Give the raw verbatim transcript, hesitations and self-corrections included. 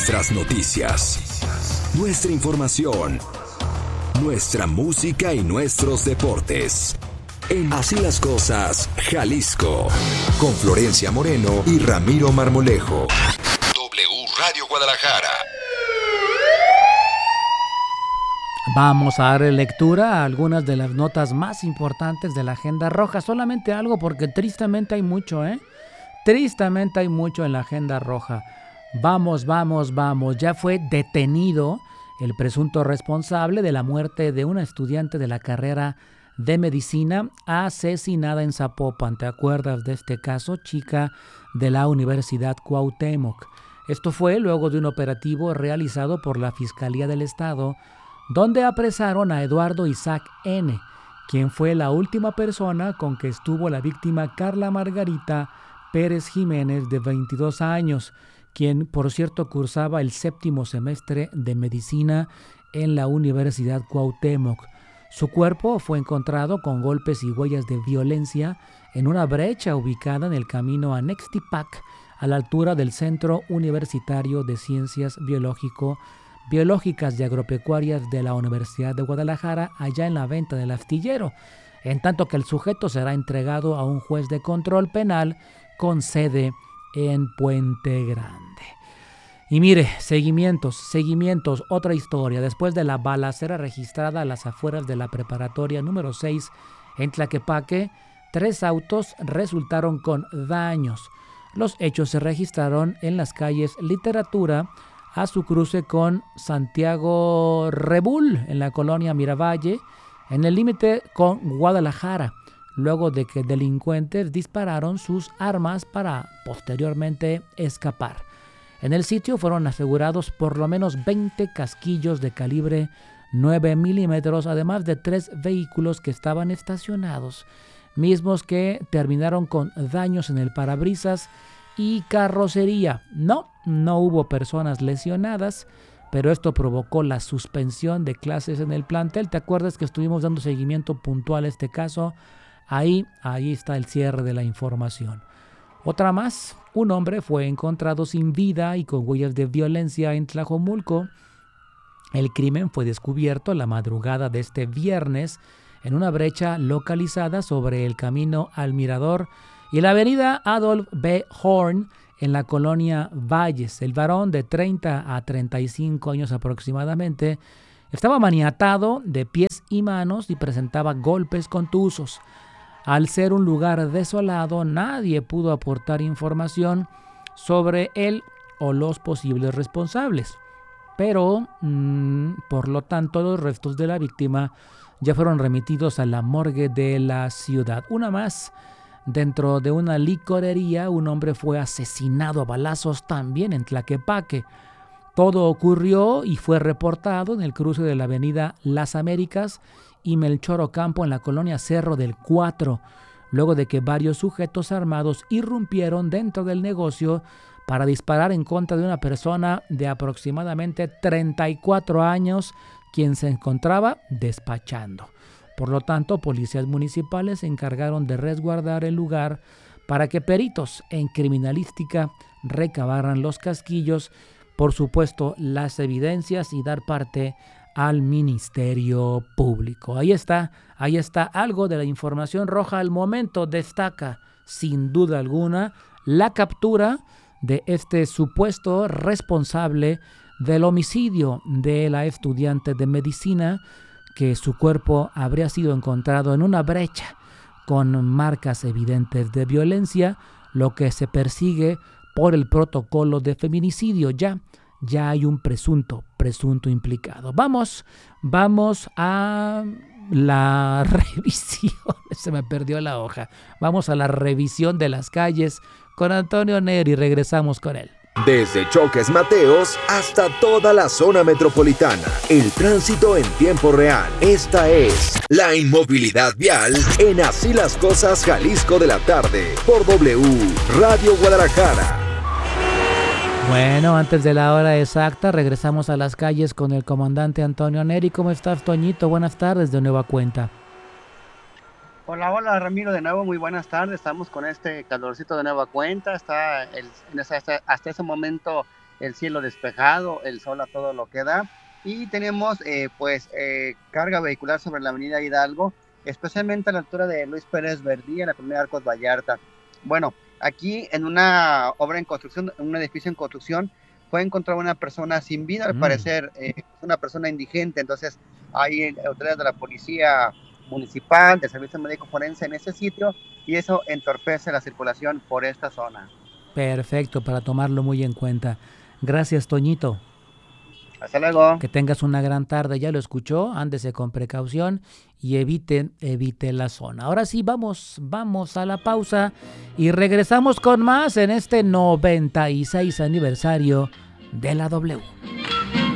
Nuestras noticias, nuestra información, nuestra música y nuestros deportes. En Así las Cosas, Jalisco, con Florencia Moreno y Ramiro Marmolejo. W Radio Guadalajara. Vamos a darle lectura a algunas de las notas más importantes de la agenda roja. Solamente algo, porque tristemente hay mucho, ¿eh? Tristemente hay mucho en la agenda roja. Vamos, vamos, vamos. Ya fue detenido el presunto responsable de la muerte de una estudiante de la carrera de medicina asesinada en Zapopan. ¿Te acuerdas de este caso? Chica de la Universidad Cuauhtémoc. Esto fue luego de un operativo realizado por la Fiscalía del Estado, donde apresaron a Eduardo Isaac N., quien fue la última persona con que estuvo la víctima Carla Margarita Pérez Jiménez, de veintidós años, quien por cierto cursaba el séptimo semestre de medicina en la Universidad Cuauhtémoc. Su cuerpo fue encontrado con golpes y huellas de violencia en una brecha ubicada en el camino a Nextipac, a la altura del Centro Universitario de Ciencias Biológico Biológicas y Agropecuarias de la Universidad de Guadalajara, allá en la Venta del Astillero, en tanto que el sujeto será entregado a un juez de control penal con sede en Puente Grande. Y mire, seguimientos, seguimientos, otra historia. Después de la balacera registrada a las afueras de la preparatoria número seis en Tlaquepaque, tres autos resultaron con daños. Los hechos se registraron en las calles Literatura, a su cruce con Santiago Rebul, en la colonia Miravalle, en el límite con Guadalajara, luego de que delincuentes dispararon sus armas para posteriormente escapar. En el sitio fueron asegurados por lo menos veinte casquillos de calibre nueve milímetros, además de tres vehículos que estaban estacionados, mismos que terminaron con daños en el parabrisas y carrocería. No, no hubo personas lesionadas, pero esto provocó la suspensión de clases en el plantel. ¿Te acuerdas que estuvimos dando seguimiento puntual a este caso? Ahí, ahí está el cierre de la información. Otra más, un hombre fue encontrado sin vida y con huellas de violencia en Tlajomulco. El crimen fue descubierto la madrugada de este viernes en una brecha localizada sobre el camino al Mirador y la avenida Adolf B. Horn en la colonia Valles. El varón, de treinta a treinta y cinco años aproximadamente, estaba maniatado de pies y manos y presentaba golpes contusos. Al ser un lugar desolado, nadie pudo aportar información sobre él o los posibles responsables. Pero, mmm, por lo tanto, los restos de la víctima ya fueron remitidos a la morgue de la ciudad. Una más. Dentro de una licorería, un hombre fue asesinado a balazos también en Tlaquepaque. Todo ocurrió y fue reportado en el cruce de la avenida Las Américas y Melchor Ocampo en la colonia Cerro del Cuatro, luego de que varios sujetos armados irrumpieron dentro del negocio para disparar en contra de una persona de aproximadamente treinta y cuatro años, quien se encontraba despachando. Por lo tanto, policías municipales se encargaron de resguardar el lugar para que peritos en criminalística recabaran los casquillos, por supuesto, las evidencias y dar parte al Ministerio Público. Ahí está, ahí está algo de la información roja. Al momento destaca, sin duda alguna, la captura de este supuesto responsable del homicidio de la estudiante de medicina, que su cuerpo habría sido encontrado en una brecha con marcas evidentes de violencia, lo que se persigue por el protocolo de feminicidio. Ya, ya hay un presunto, presunto implicado. Vamos, vamos a la revisión, se me perdió la hoja. Vamos a la revisión de las calles con Antonio Neri, regresamos con él. Desde Choques Mateos hasta toda la zona metropolitana, el tránsito en tiempo real. Esta es la inmovilidad vial en Así las Cosas Jalisco de la tarde, por W Radio Guadalajara. Bueno, antes de la hora exacta, regresamos a las calles con el comandante Antonio Neri. ¿Cómo estás, Toñito? Buenas tardes de nueva cuenta. Hola, hola Ramiro, de nuevo muy buenas tardes. Estamos con este calorcito de nueva cuenta. Está el, en ese, hasta ese momento el cielo despejado, el sol a todo lo que da. Y tenemos eh, pues eh, carga vehicular sobre la avenida Hidalgo, especialmente a la altura de Luis Pérez Verdí, en la colonia Arcos Vallarta. Bueno, aquí en una obra en construcción, en un edificio en construcción, fue encontrada una persona sin vida, al mm. parecer eh, una persona indigente. Entonces hay autoridades de la policía municipal, del servicio médico forense en ese sitio, y eso entorpece la circulación por esta zona. Perfecto, para tomarlo muy en cuenta. Gracias, Toñito. Hasta luego. Que tengas una gran tarde, ya lo escuchó, ándese con precaución y evite, evite la zona. Ahora sí, vamos, vamos a la pausa y regresamos con más en este noventa y seis aniversario de la W.